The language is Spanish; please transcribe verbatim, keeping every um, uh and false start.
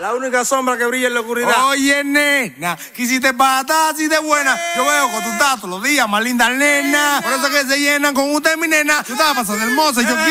La única sombra que brilla en la oscuridad. Oye, nena, quisiste patada así de buena. Yo veo con tu tato los días, más linda nena. Por eso que se llenan con usted, mi nena. Tú estás pasando hermosa. Yo quiero